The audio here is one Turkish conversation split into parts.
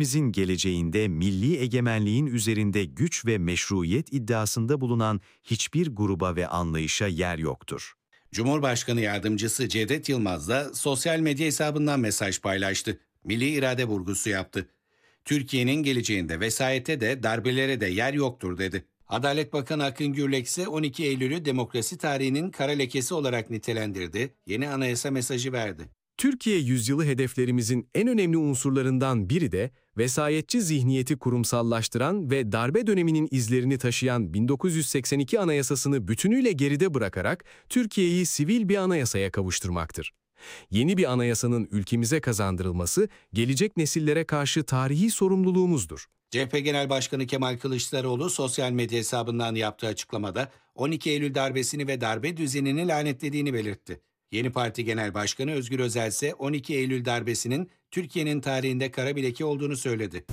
ülkemizin geleceğinde milli egemenliğin üzerinde güç ve meşruiyet iddiasında bulunan hiçbir gruba ve anlayışa yer yoktur. Cumhurbaşkanı Yardımcısı Cevdet Yılmaz da sosyal medya hesabından mesaj paylaştı. Milli irade vurgusu yaptı. Türkiye'nin geleceğinde vesayete de darbelere de yer yoktur dedi. Adalet Bakanı Akın Gürlek ise 12 Eylül'ü demokrasi tarihinin kara lekesi olarak nitelendirdi, yeni anayasa mesajı verdi. Türkiye yüzyılı hedeflerimizin en önemli unsurlarından biri de vesayetçi zihniyeti kurumsallaştıran ve darbe döneminin izlerini taşıyan 1982 Anayasasını bütünüyle geride bırakarak Türkiye'yi sivil bir anayasaya kavuşturmaktır. Yeni bir anayasanın ülkemize kazandırılması, gelecek nesillere karşı tarihi sorumluluğumuzdur. CHP Genel Başkanı Kemal Kılıçdaroğlu sosyal medya hesabından yaptığı açıklamada 12 Eylül darbesini ve darbe düzenini lanetlediğini belirtti. Yeni Parti Genel Başkanı Özgür Özel ise 12 Eylül darbesinin Türkiye'nin tarihinde kara bir leke olduğunu söyledi.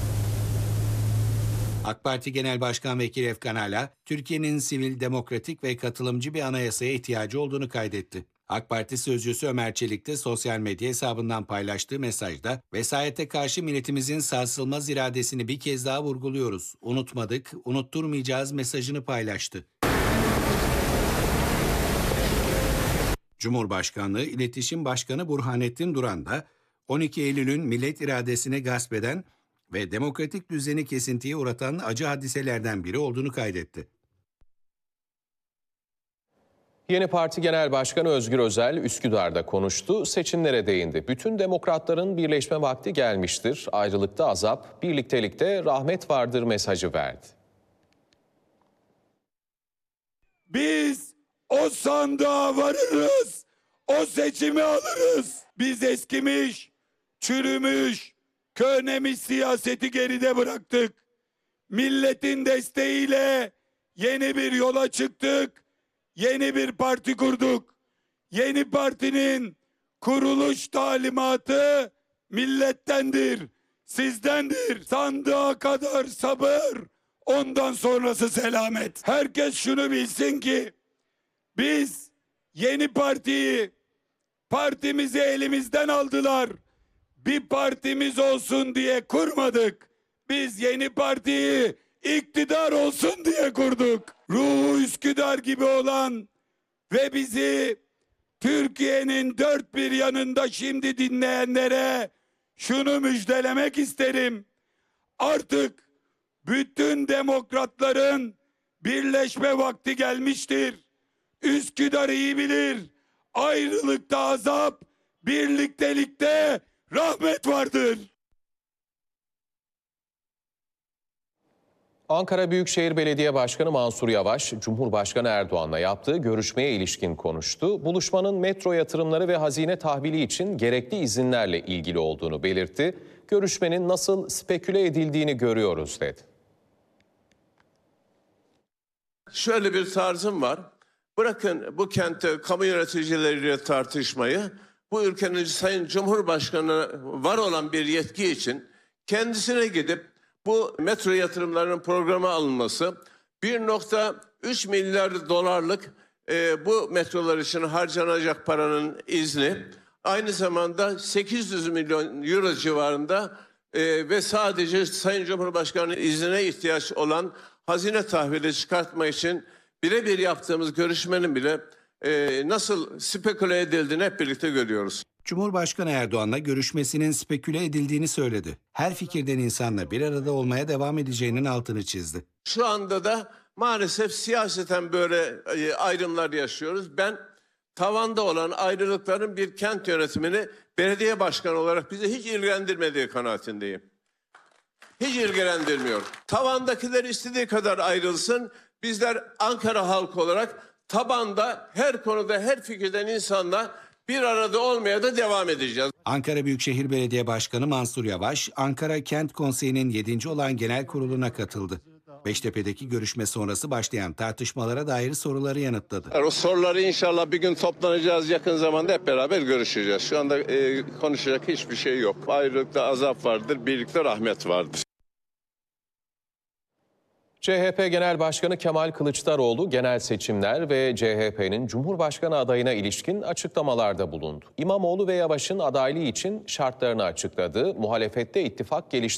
AK Parti Genel Başkan Vekili Efkan Ala, Türkiye'nin sivil, demokratik ve katılımcı bir anayasaya ihtiyacı olduğunu kaydetti. AK Parti sözcüsü Ömer Çelik de sosyal medya hesabından paylaştığı mesajda, vesayete karşı milletimizin sarsılmaz iradesini bir kez daha vurguluyoruz. Unutmadık, unutturmayacağız mesajını paylaştı. Cumhurbaşkanlığı İletişim Başkanı Burhanettin Duran da 12 Eylül'ün millet iradesini gasp eden ve demokratik düzeni kesintiye uğratan acı hadiselerden biri olduğunu kaydetti. Yeni Parti Genel Başkanı Özgür Özel Üsküdar'da konuştu, seçimlere değindi. Bütün demokratların birleşme vakti gelmiştir. Ayrılıkta azap, birliktelikte rahmet vardır mesajı verdi. Biz o sandığa varırız, o seçimi alırız. Biz eskimiş, çürümüş, köhnemiş siyaseti geride bıraktık. Milletin desteğiyle yeni bir yola çıktık, yeni bir parti kurduk. Yeni partinin kuruluş talimatı millettendir, sizdendir. Sandığa kadar sabır, ondan sonrası selamet. Herkes şunu bilsin ki, biz yeni partimizi elimizden aldılar. Bir partimiz olsun diye kurmadık. Biz yeni partiyi iktidar olsun diye kurduk. Ruhu Üsküdar gibi olan ve bizi Türkiye'nin dört bir yanında şimdi dinleyenlere şunu müjdelemek isterim. Artık bütün demokratların birleşme vakti gelmiştir. Üsküdar iyi bilir. Ayrılıkta azap, birliktelikte rahmet vardır. Ankara Büyükşehir Belediye Başkanı Mansur Yavaş, Cumhurbaşkanı Erdoğan'la yaptığı görüşmeye ilişkin konuştu. Buluşmanın metro yatırımları ve hazine tahvili için gerekli izinlerle ilgili olduğunu belirtti. Görüşmenin nasıl speküle edildiğini görüyoruz dedi. Şöyle bir tarzım var. Bırakın bu kentte kamu yöneticileriyle tartışmayı, bu ülkenin Sayın Cumhurbaşkanı var olan bir yetki için kendisine gidip bu metro yatırımlarının programa alınması, 1,3 milyar dolarlık bu metrolar için harcanacak paranın izni, aynı zamanda 800 milyon euro civarında ve sadece Sayın Cumhurbaşkanı'nın iznine ihtiyaç olan hazine tahvili çıkartma için birebir yaptığımız görüşmenin bile nasıl speküle edildiğini hep birlikte görüyoruz. Cumhurbaşkanı Erdoğan'la görüşmesinin speküle edildiğini söyledi. Her fikirden insanla bir arada olmaya devam edeceğinin altını çizdi. Şu anda da maalesef siyaseten böyle ayrımlar yaşıyoruz. Ben tavanda olan ayrılıkların bir kent yönetimini belediye başkanı olarak bizi hiç ilgilendirmediği kanaatindeyim. Hiç ilgilendirmiyor. Tavandakiler istediği kadar ayrılsın. Bizler Ankara halkı olarak tabanda her konuda her fikirden insanla bir arada olmaya da devam edeceğiz. Ankara Büyükşehir Belediye Başkanı Mansur Yavaş, Ankara Kent Konseyi'nin 7. olan genel kuruluna katıldı. Beştepe'deki görüşme sonrası başlayan tartışmalara dair soruları yanıtladı. O soruları inşallah bir gün toplanacağız, yakın zamanda hep beraber görüşeceğiz. Şu anda konuşacak hiçbir şey yok. Ayrılıkta azap vardır, birlikte rahmet vardır. CHP Genel Başkanı Kemal Kılıçdaroğlu genel seçimler ve CHP'nin Cumhurbaşkanı adayına ilişkin açıklamalarda bulundu. İmamoğlu ve Yavaş'ın adaylığı için şartlarını açıkladı. Muhalefette ittifak geliştirdi.